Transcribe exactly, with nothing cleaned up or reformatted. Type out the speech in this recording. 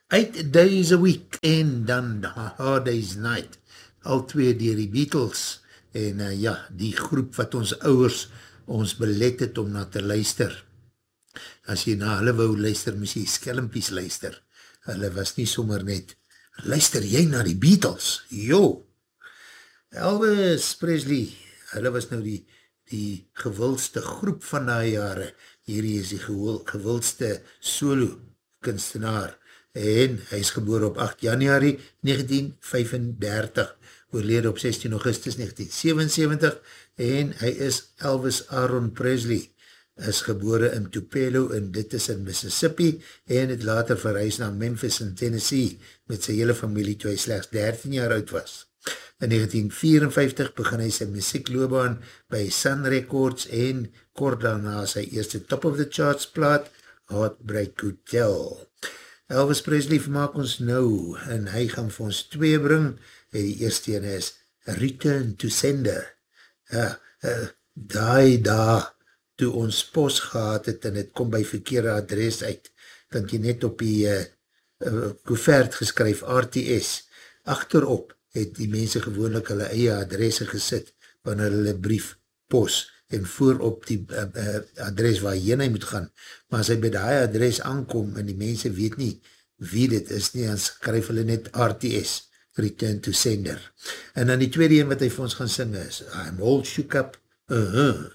Eight Days a Week en dan Hard Day's Night, al twee dier die Beatles, en uh, ja, die groep wat ons ouwers ons belet het om na te luister. As jy na hulle wou luister, moes jy skelmpies luister. Hulle was nie sommer net, luister jy na die Beatles? Jo! Elvis Presley, hulle was nou die, die gewildste groep van die jare. Hierdie is die gewildste solo kunstenaar. En hy is geboor op agt januari negentien vyfendertig, oorlede op sestien augustus negentien sewensewentig, en hy is Elvis Aaron Presley, is gebore in Tupelo, en dit is in Mississippi, en het later verhuis na Memphis in Tennessee, met sy hele familie toe hy slechts dertien jaar oud was. In negentien vierenvyftig begin hy sy muziekloopbaan by Sun Records, en kort daarna sy eerste Top of the Charts plaat, Heartbreak Hotel. Elvis Presley vermaak ons nou, en hy gaan vir ons twee bring, en die eerste ene is Return to Sender. Uh, uh, daai daar, toe ons pos gehad het, en het kom by verkeerde adres uit, kan jy net op die uh, uh, koevert geskryf, R T S, achterop het die mense gewoonlik hulle eie adresse gesit, wanneer hulle brief pos, en voorop die uh, uh, adres waar jy hy moet gaan, maar as hy by die adres aankom, en die mense weet nie wie dit is nie, dan skryf hulle net R T S, Return to Sender. En dan die tweede een wat hy vir ons gaan sing is, I'm all shook up, uh-huh.